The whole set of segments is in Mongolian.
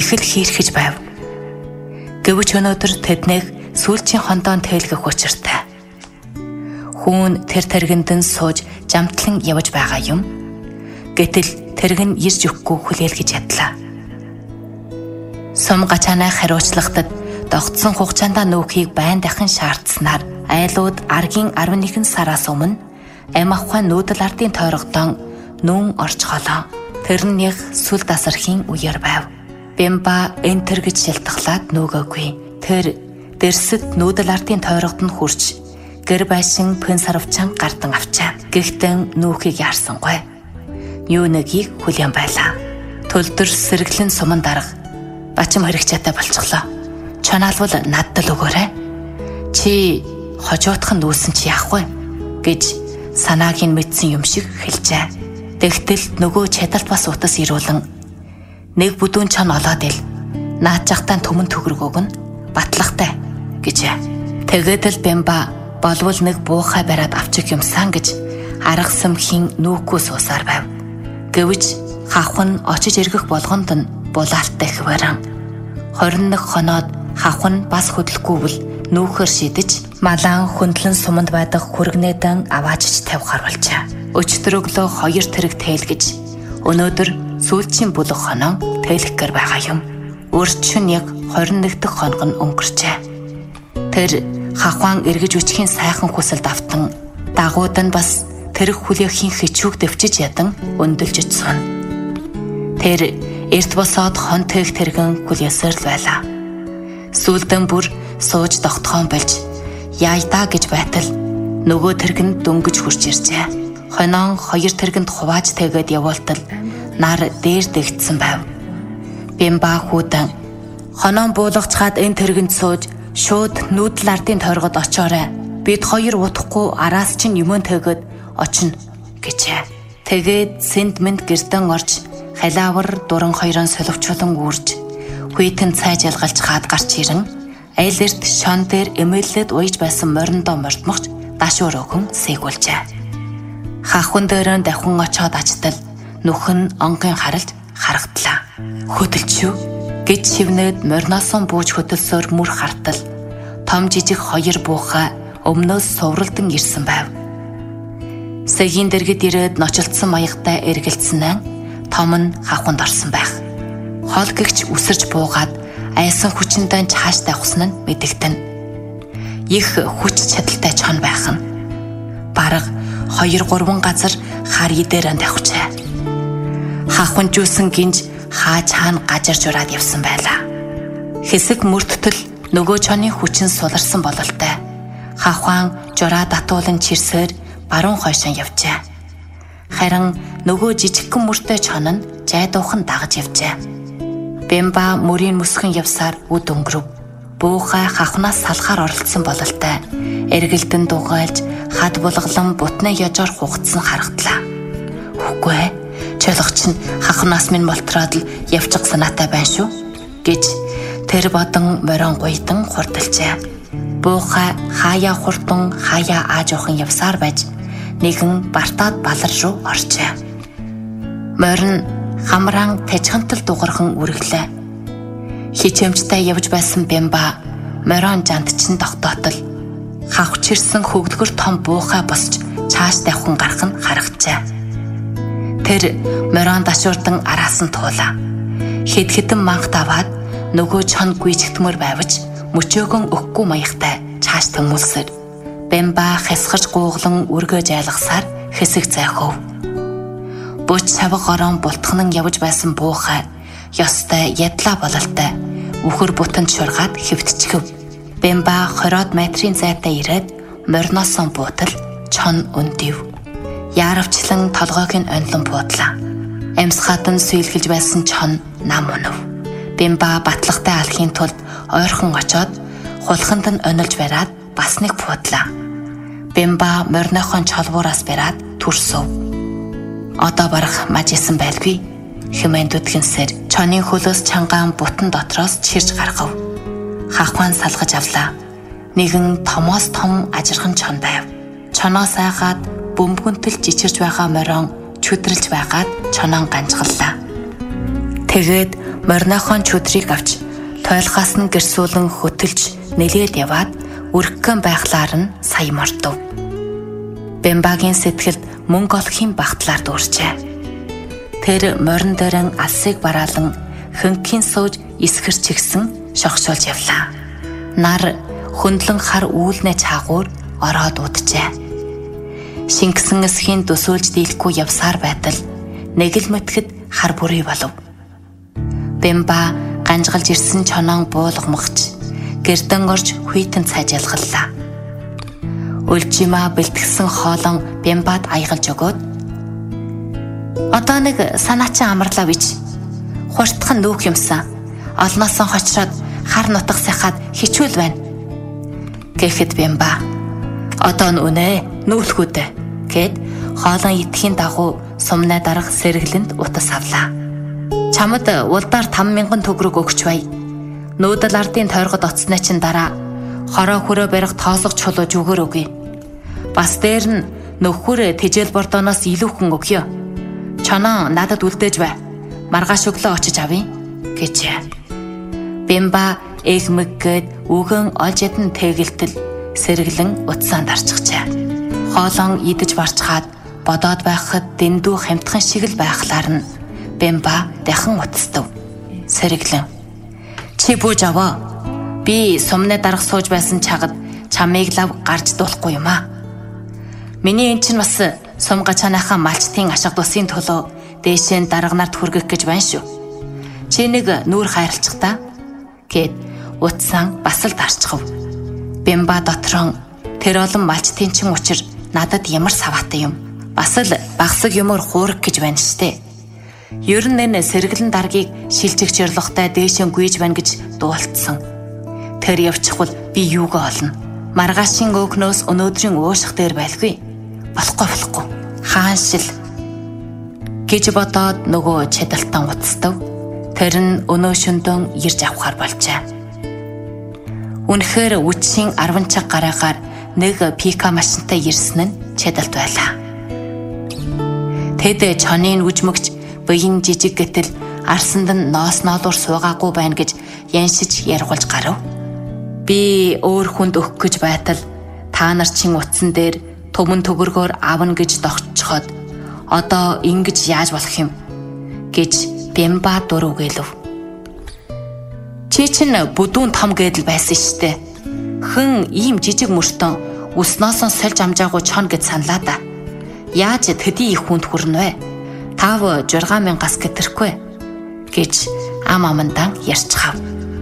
их л хийрхэж байв. Гэвч өнөөдөр тэднийг сүүлчийн хондоон тэлгэх учиртай. Хүүн тэр тэргэндэн сууж жамтлан явж байгаа юм. Гэтэл тэрэг нь ирж өгөхгүй хүлээлгэж ядлаа. Сум гачаанаа хариуцлагатад догтсон хугацаанд нүүхийг байн дахин шаардсанаар айлууд аргийн 11 сараас өмнө эм ахуйн нүүдэл ардын тойрогдон нүүн орч холоо. Тэр нь яг сүл дасархийн үеэр байв. Бэмба энтер гэж шилтглаад нүгөөгүй. Тэр дэрсэд нүүдэл ардын тойрогт нь хурж гэр байшин пэн сарвчан гардан авчаа. Гэхдээ нүүхийг яарсангүй. Юу нэгийг хүлээн байлаа. Төлдөр сэргэлэн суман дарга бачим хэрэгчээтэй болчихлоо. Чанаалвал надад л өгөөрэй. Чи хожоотхон нүүсэн чи яах вэ гэж санааг нь мэдсэн юм шиг хэлжээ. Тэгтэл нөгөө чадалт бас утас ирүүлэн нэг бүдүүн чон олоод ил наачахтаа төмөн төгрөг өгнө батлагтай гэжээ. Тэгээд л Бэмба болвол нэг буухай бариад авчих юмсан гэж арга сумхийн нүүхгүйс усаар байв. Гэвч хавхан очиж эргэх болгонд нь булаалттай хвэрэн 21 хоноод хавхан бас хөдлөхгүйвэл нүүхэр шидэж малаан хөндлөн суманд байдаг хүргнээдэн аваачч тавих харуулчаа. Өчтөрөглөө 2 тэрэг тэлгэж өнөөдөр сүүлчийн бүлэг хоноо тэлэхгэр байгаа юм. Өрчөн яг 21 дахь хоног нь өнгөрчээ. Тэр хавхан эргэж үчхийн сайхан хүсэлд автан дагууд нь бас тэрэг хүлээхийн хичүүг дэвчиж ядан өндөлж ицсэн. Тэр эрт босоод хон тех тэргэн хүлээсээр л байлаа. Сүүлдэн бүр сууж тогтхон болж яйдаа гэж байтал нөгөө тэргэнд дөнгөж хурж иржээ. Хонон 2 тэргэнд хувааж тэгээд явуултал нар дээр дэгдсэн байв. Бэмба хүүдэн хонон буулгачаад энэ тэргэнд сууж шууд нүүдэл ардын тойргод очоорой. Бид 2 утахгүй араас чинь юмэн тэгээд очно гэжээ. Тэгээд сентмент гэрдэн орж халаавар дуран хоёрон соловчулан үрж хүйтэн цайж ялгалж хаад гарч ирэн айлэрт шон дээр эмээллэд уйж байсан мориндоо мортмогч дашуур өгөн сээгүүлжээ. Хахун дээрэн дахин очоод ачтал нүхэн онгын харалж харагдлаа. Хөдөлчүү гэж шивнээд морносон бууж хөдөлсөөр мүр хартал том жижиг 2 буухай өмнөөс сувралдан ирсэн байв. Сэгийн дэргэд ирээд ночлцсон маягтай эргэлцсэн том нь хавханд орсон байх. Хол гэгч үсэрч буугаад айсан хүчиндээ чааш тавхсан нь мэдэгдэн. Их хүч чадалтай чон байх нь бараг 2-3 газар хар идээрэн тавьчаа. Хавхан жүүсэн гинж хаа чаана гажарж ураад явсан байлаа. Хэсэг мөрдтөл нөгөө чоны хүчин суларсан бололтой. Хавхан жураа татуулан чирсээр баруун хойшоо явжээ. Харин нөгөө жижигхэн мөртэй чон нь жайдуухан дагаж явжээ. Бэмба мөрийн мөсгөн явсаар үд өнгөрөв. Буухай хавхнаас салхаар оролцсон бололтой. Эргэлдэн дугайлж хад булгалан бутны яжоор хугацсан харагдлаа. Үгүй ээ. Чөлөгч нь хавхнаас минь болтроод л явчих санаатай байна шүү гэж тэр бодон морин гуйдан хурдалжээ. Буухай хаяа хурдан хаяа аажуухан явсаар байж нэгэн бартаад балар руу орчээ. Морин хамраан тажхантал дугархан үргэлээ. Хичээмжтэй явж байсан Бэмба морин жант чин тогтоотол хавчирсан хөгдгөр том буухай босч чааш давхан гарах нь харагджээ. Тэр морин дашуурдан араас нь туулаа. Хэд хэдэн манх даваад нөгөө чон гүйчгтмөр байвч мөчөөгөн өгөхгүй маягтай чааш тэмүүлсээр Бэмба хэсгэж гууглан үргэж айлгасаар хэсэг зайхов. Буч савг орон бултхнан явж байсан буухай ёстой ядлаа бололтой үхэр бутанд шургаад хэвтчихв. Бэмба 20 метрийн зайтай ирээд морносон буутал чон өндөв. Яаравчлан толгойг нь онлон буудлаа. Амьсгаатан сүййлгэлж байсан чон нам унав. Бэмба батлагтай алхийн тулд ойрхон очоод хулханд нь онолж бариад бас нэг буудлаа. Бэмба морныхон чолбуураас бариад төрсөв. Одоо барах мажисан байлгүй. Хэмээн дүтгэнсээр чонын хөлөөс чангаан бутан дотроос чирж гаргав. Хавхан салгаж авлаа. Нэгэн томоос том ажирхан чон байв. Чоноос айгаад бөмбөгөнтөл жичирж байгаа морин чөдрөлж байгаад чоноон ганжгаллаа. Тэгээд Моринохон чөдрийг авч тойлохоос нь гэрсүүлэн хөтөлж нэлээд яваад үргэн байхлаар нь сая мордов. Бямбагийн сэтгэлд мөнгө олохын багтлаар дүүрчээ. Тэр морин дээрэн алсыг бараалан хөнгхийн сууж исгэрчигсэн шогшуулж явлаа. Нар хөндлөн хар үүлнэ чаагуур ороод уджээ. Шингэсэн эсхийн төсөөлж дийлэхгүй явсаар байтал нэг л мэтгэд хар бүрий болов. Бямба ганжгалж ирсэн чоноон буулгамгч гэрдэн орж хүйтэн цайжалгаллаа. Үлжимаа бэлтгэсэн хоолон Бямбад аягалж өгөөд одоо нэг санаачин амарлаа бич. Хурцхан нүүх юмсан. Олноосоо хочроод хар нутаг сахаад хичүүл байна. Гэхэд Бямба одоо нүнэ нүүлэхүүдэ гэд хоолон идэхийн дагуу сумнаа дарах сэргэлэнд утас авлаа. Чамд улдаар 5,000 төгрөг өгч бай. Нүүдэл ардын тойргод оцсны чин дараа хороо хүрээ барих тоосго чулууж өгөр өгье. Бас дээр нь нөхөр тэжээл бордоноос илүү хүн өгье. Чоноо надад үлдээж бай. Маргааш өглөө очиж авъя гэжээ. Бямба эгмэггээд үгэн олж ядан тэгэлтэл сэргэлэн утсаанд арчихжээ. Хоолон идэж барчхаад бодоод байхад дэндүү хамтхан шиг л байхлаар нь Бямба дахин утастав. Сэргэлэн чи бууж аваа. Би сумны дарга сууж байсан чагад чамыг лав гарч дуулахгүй юм аа. Миний эн чинь бас сум гачааныхаа малчтын ашиг тусын төлөө дээшээ дарга нарт хүргэх гэж байна шүү. Чи нэг нүүр хайрлчих та гэд утсан бас л дарчихв. Бямба дотрон тэр олон малчтын чин учир надад ямар саваатай юм. Бас л багсаг юмор хуурах гэж байна штэ. Ер нь энэ сэргэлэн даргийг шилжих жирлухтай дээшэн гүйж байна гэж дуулцсан. Тэр явчихвал би юугаа олно. Маргаашийн өөхнөөс өнөөдрийн ууших дээр байлгүй. Болохгүй. Хааншил гэж бодоод нөгөө чадалтан уцстав. Тэр нь өнөө шөндөөн ирж авахар болжээ. Үнэхээр үдшийн 10 цаг гараагаар нэг пика машинтай ирсэн нь чадалт байлаа. Тэд чонын үжмөгч буян жижиг гэтэл арсанд нь ноос ноолуур суугаагүй байна гэж яншиж яргуулж гарав. Би өөр хүнд өгөх гэж байтал та нар чин утсан дээр төмөн төгөргөөр авна гэж догтчоход одоо ингэж яаж болох юм гэж Бямба дуруу гэлв. Чи чин бүдүүн том гэдэл байсан штэ. Хэн ийм жижиг мөртөн усноосон сольж амжаагүй чон гэд саналаа да. Яаж тэдий их хүнд хүрнэ вэ? 5-6,000-аас гэтэрхгүй гэж ам амандан ярьчихав.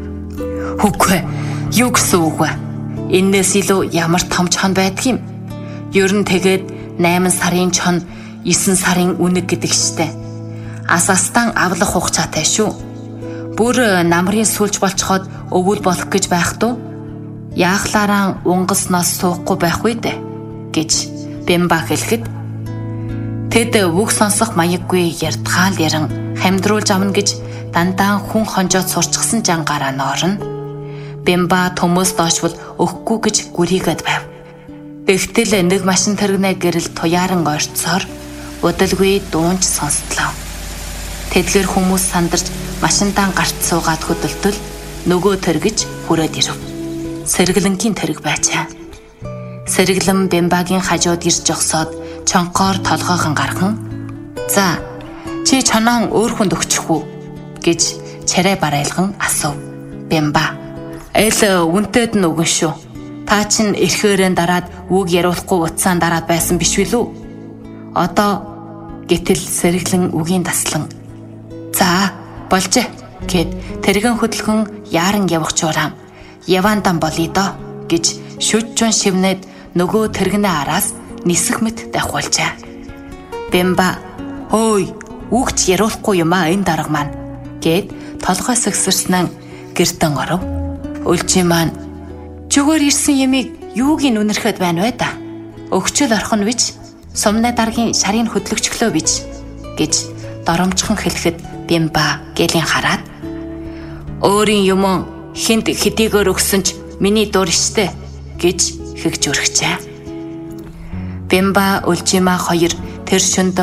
Үгүй юу гэсэн үг вэ? Эннээс илүү ямар том чон байдгийм? Ер нь тэгээд 8 сарын чон 9 сарын үнэг гэдэг штэ. Асаастан авлах хугацаатай шүү. Бүр намрын сүлж болцоход өвөл болох гэж байх туу. Яахлаараа унгасноос суухгүй байх үү дээ гэж Бямба хэлэхэд тэд үг сонсох маяггүй ярдгаал яран хамдруулж авна гэж дандаа хүн хонжоод сурчсан жангаараа ноорно. Бямба төмөөс доошвол өгөхгүй гэж гүрийгээд байв. Тэгтэл нэг машин тэргнэ гэрэл туяаран ойрцоор удалгүй дуунч сонсдлоо. Тэдгээр хүмүүс сандарч машинтаа гарт суугаад хөдөлтөл нөгөө тэргэж хүрээд ирв. Сэргэлэнгийн тэрэг байчаа. Сэргэлэн Бямбагийн хажууд ирж жогсоод чонхоор толгойхон гархан "За, чи чоноон өөр хүнд өгчих үү?" гэж чарай барайлган асуув. Бямба үнтэд нь үгэн шүү. Та чин эрхээрэн дараад үг яриулахгүй утсаан дараад байсан биш үү? Одоо гэтэл сэргэлэн үгийн таслан "За, болжээ" гэд тэргэн хөдөлгөн яаран явах чуурам явандан болъё доо гэж шүдчүн шивнээд нөгөө тэргэнэ араас нисэх мэт давхуулжээ. Бямба "Хөөй, үгч яриулахгүй юм а энэ дарга маань" гэд толгой сэгсэрснэн гэртэн оров. Үлжи маань "Чүгээр ирсэн ямиг юугийн үнэрхэд байна вэ да? Өгчөл орхон бич, сумны даргийн шарын хөдлөгчглөө бич" гэж доромжхон хэлэхэд Бямба гэлэн хараад "Өөрийн юм хинт хэдийгээр өгсөн ч миний дур штэ" гэж хэгж өргөчээ. Бямба Үлжимаа хоёр тэр шөндөөн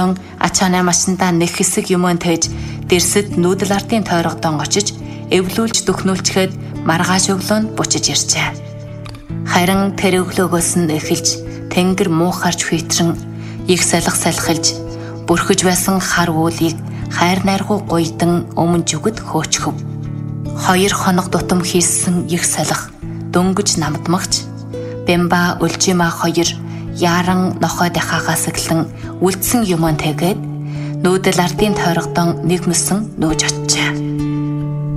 Ачааны машиндаа нэг хэсэг юмон тээж дэрсэд нүүдэл ардын тойрогдон очиж эвлүүлж дөхнүүлчгээд маргааш өглөөнд бучиж иржээ. Харин тэр өглөөгөөс нь эхэлж тэнгэр муухарч хүйтрэн их салхи салхилж бүрхэж байсан хар үүлийг хайр найргуу гуйдан өмнө зүгд хөөчхөв. 2 хоног тутам хийсэн их салхи дөнгөж намдмагч Бэмба Үлжима 2 яран нохой дахаагаас эхлэн үлдсэн юмон тэгээд нүүдэл ардын тойрогдон нэг мөсөн нөөж очжээ.